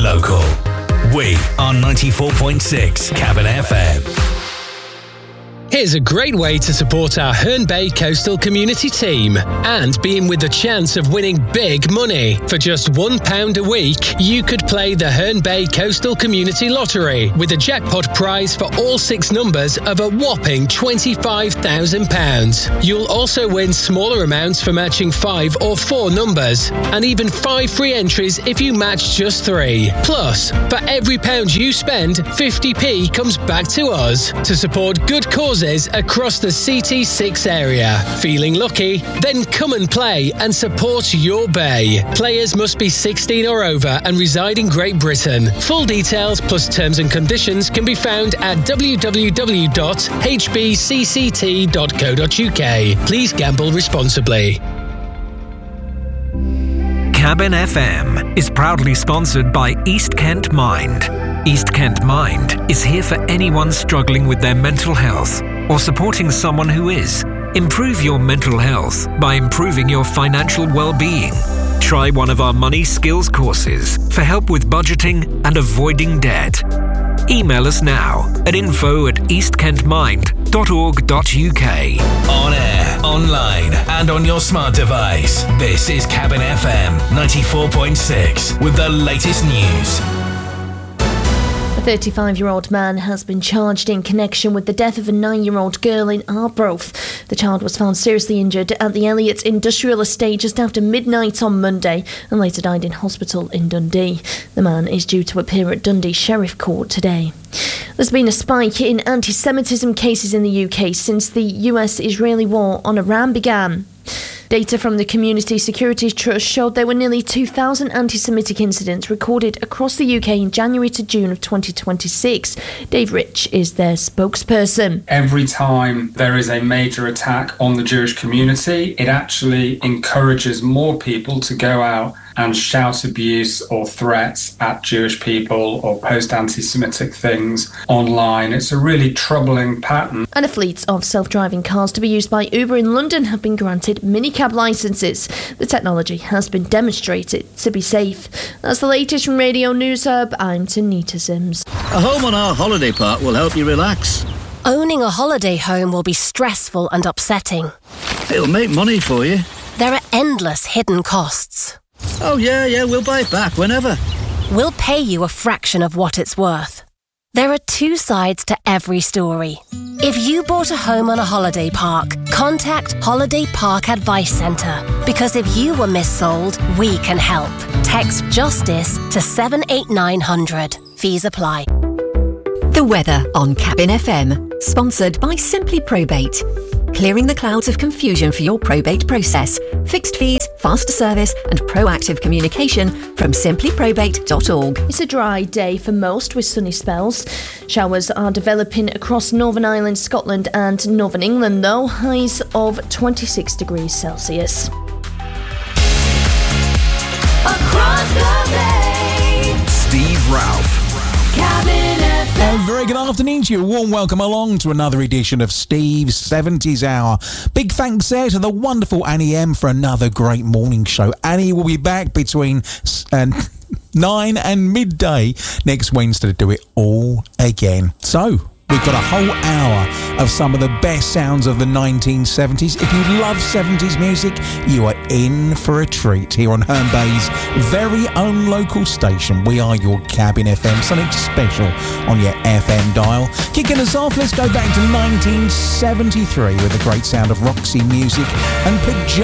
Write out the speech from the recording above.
local. We are 94.6 Cabin FM. Here's a great way to support our Herne Bay Coastal Community team and be in with the chance of winning big money. For just £1 a week, you could play the Herne Bay Coastal Community Lottery with a jackpot prize for all 6 numbers of a whopping £25,000. You'll also win smaller amounts for matching 5 or 4 numbers, and even 5 free entries if you match just 3. Plus, for every £1 you spend, 50p comes back to us to support good causes across the CT6 area. Feeling lucky? Then come and play and support your bay. Players must be 16 or over and reside in Great Britain. Full details plus terms and conditions can be found at www.hbcct.co.uk. Please gamble responsibly. Cabin FM is proudly sponsored by East Kent Mind. East Kent Mind is here for anyone struggling with their mental health or supporting someone who is. Improve your mental health by improving your financial well-being. Try one of our money skills courses for help with budgeting and avoiding debt. Email us now at info@eastkentmind.org.uk. On air, online, and on your smart device. This is Cabin FM 94.6 with the latest news. A 35-year-old man has been charged in connection with the death of a 9-year-old girl in Arbroath. The child was found seriously injured at the Elliott Industrial Estate just after midnight on Monday and later died in hospital in Dundee. The man is due to appear at Dundee Sheriff Court today. There's been a spike in anti-Semitism cases in the UK since the US-Israeli war on Iran began. Data from the Community Security Trust showed there were nearly 2,000 anti-Semitic incidents recorded across the UK in January to June of 2026. Dave Rich is their spokesperson. Every time there is a major attack on the Jewish community, it actually encourages more people to go out and shout abuse or threats at Jewish people or post anti-Semitic things online. It's a really troubling pattern. And a fleet of self-driving cars to be used by Uber in London have been granted minicab licences. The technology has been demonstrated to be safe. That's the latest from Radio News Hub. I'm Tanita Sims. A home on our holiday park will help you relax. Owning a holiday home will be stressful and upsetting. It'll make money for you. There are endless hidden costs. Oh, yeah, we'll buy it back whenever. We'll pay you a fraction of what it's worth. There are 2 sides to every story. If you bought a home on a holiday park, contact Holiday Park Advice Centre. Because if you were missold, we can help. Text JUSTICE to 78900. Fees apply. The weather on Cabin FM. Sponsored by Simply Probate. Clearing the clouds of confusion for your probate process. Fixed fees, faster service and proactive communication from simplyprobate.org. It's a dry day for most with sunny spells. Showers are developing across Northern Ireland, Scotland and Northern England though. Highs of 26 degrees Celsius. Across the bay. Steve Ralph. Cabin FM. A very good afternoon to you. A warm welcome along to another edition of Steve's 70s Hour. Big thanks there to the wonderful Annie M for another great morning show. Annie will be back between 9 and midday next Wednesday to do it all again. So, we've got a whole hour of some of the best sounds of the 1970s. If you love 70s music, you are in for a treat here on Herne Bay's very own local station. We are your Cabin FM, something special on your FM dial. Kicking us off, let's go back to 1973 with the great sound of Roxy Music and Pajamas.